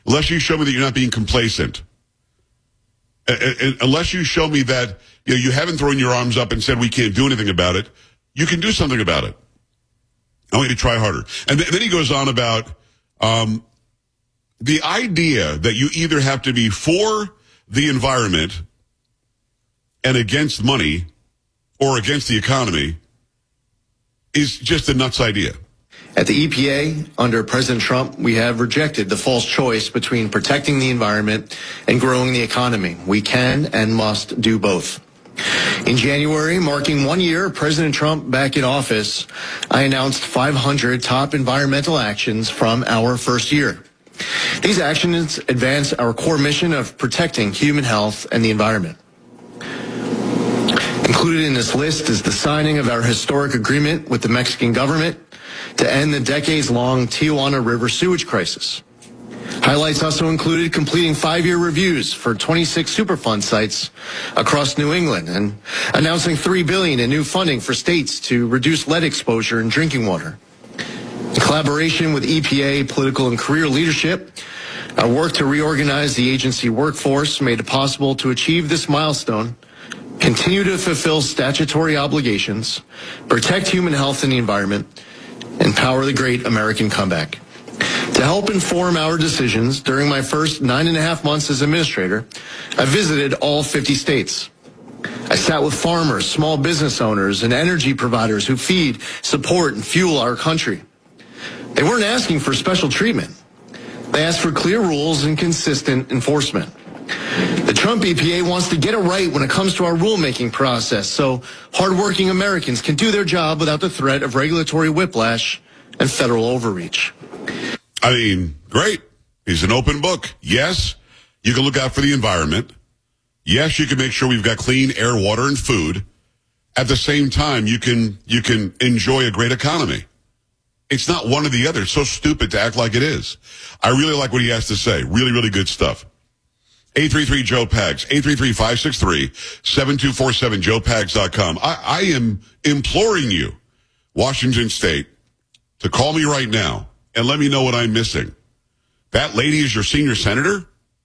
unless you show me that you're not being complacent. Unless you show me that you haven't thrown your arms up and said we can't do anything about it, you can do something about it. I want you to try harder. And then he goes on about the idea that you either have to be for the environment and against money or against the economy is just a nuts idea. At the EPA, under President Trump, we have rejected the false choice between protecting the environment and growing the economy. We can and must do both. In January, marking 1 year of President Trump back in office, I announced 500 top environmental actions from our first year. These actions advance our core mission of protecting human health and the environment. Included in this list is the signing of our historic agreement with the Mexican government to end the decades-long Tijuana River sewage crisis. Highlights also included completing 5-year reviews for 26 Superfund sites across New England and announcing $3 billion in new funding for states to reduce lead exposure in drinking water. In collaboration with EPA political and career leadership, our work to reorganize the agency workforce made it possible to achieve this milestone, continue to fulfill statutory obligations, protect human health and the environment, and power the great American comeback. To help inform our decisions during my first 9.5 months as administrator, I visited all 50 states. I sat with farmers, small business owners, and energy providers who feed, support, and fuel our country. They weren't asking for special treatment. They asked for clear rules and consistent enforcement. The Trump EPA wants to get it right when it comes to our rulemaking process so hardworking Americans can do their job without the threat of regulatory whiplash and federal overreach. I mean, great. He's an open book. Yes, you can look out for the environment. Yes, you can make sure we've got clean air, water, and food. At the same time, you can enjoy a great economy. It's not one or the other. It's so stupid to act like it is. I really like what he has to say. Really, really good stuff. 833-JOE-PAGS, 833-563-7247, joepags.com. I am imploring you, Washington State, to call me right now and let me know what I'm missing. That lady is your senior senator,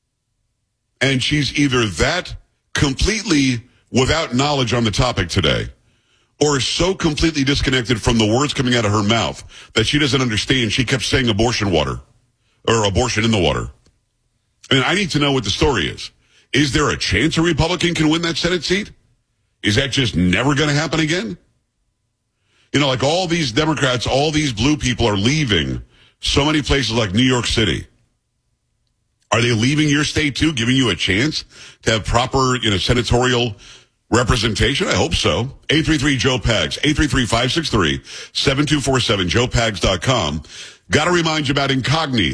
and she's either that completely without knowledge on the topic today, or is so completely disconnected from the words coming out of her mouth that she doesn't understand. She kept saying abortion water, or abortion in the water. I mean, I need to know what the story is. Is there a chance a Republican can win that Senate seat? Is that just never going to happen again? Like all these Democrats, all these blue people are leaving so many places like New York City. Are they leaving your state too, giving you a chance to have proper, senatorial representation? I hope so. 833-JOE-PAGS, 833-563-7247, joepags.com. Got to remind you about Incogni,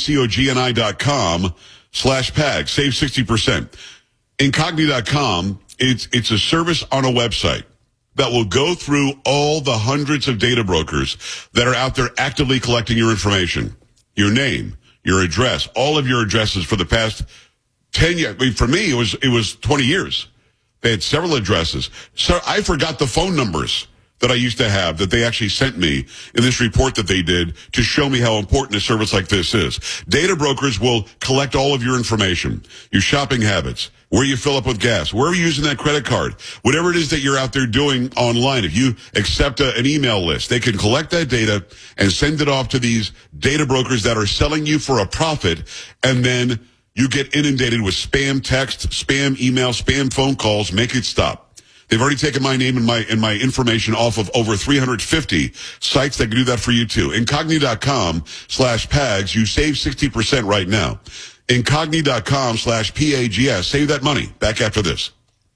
incogni.com/PAGS. Save 60%. Incogni.com, it's a service on a website that will go through all the hundreds of data brokers that are out there actively collecting your information, your name, your address, all of your addresses for the past 10 years. I mean, for me, it was 20 years. They had several addresses. So I forgot the phone numbers that I used to have that they actually sent me in this report that they did to show me how important a service like this is. Data brokers will collect all of your information, your shopping habits, where you fill up with gas, wherever you're using that credit card, whatever it is that you're out there doing online. If you accept an email list, they can collect that data and send it off to these data brokers that are selling you for a profit, and then you get inundated with spam text, spam email, spam phone calls. Make it stop. They've already taken my name and my information off of over 350 sites that can do that for you too. Incogni.com/PAGS. You save 60% right now. Incogni.com/PAGS. Save that money. Back after this.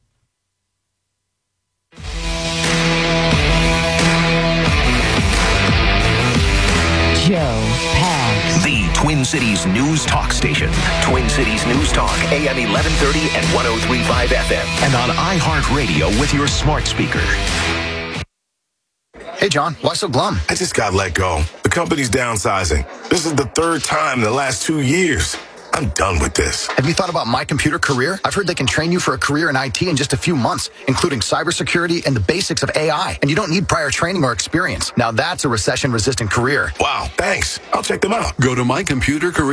Joe Pags. The Twin Cities News Talk Station. Twin Cities News Talk, AM 1130 and 103.5 FM. And on iHeartRadio with your smart speaker. Hey, John, why so glum? I just got let go. The company's downsizing. This is the third time in the last 2 years. I'm done with this. Have you thought about My Computer Career? I've heard they can train you for a career in IT in just a few months, including cybersecurity and the basics of AI. And you don't need prior training or experience. Now that's a recession-resistant career. Wow, thanks. I'll check them out. Go to My Computer Career.